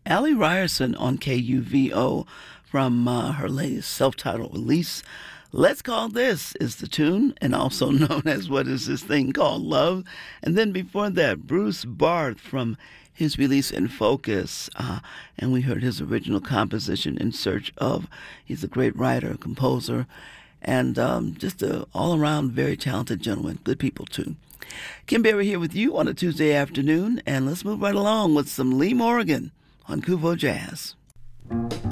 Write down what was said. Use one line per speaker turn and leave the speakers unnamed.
Allie Ryerson on KUVO from her latest self-titled release. Let's Call This is the tune, and also known as What Is This Thing Called Love. And then before that, Bruce Barth from his release In Focus. And we heard his original composition, In Search Of. He's a great writer, composer, and just an all-around very talented gentleman. Good people, too. Kim Berry here with you on a Tuesday afternoon, and let's move right along with some Lee Morgan on Kuvo Jazz.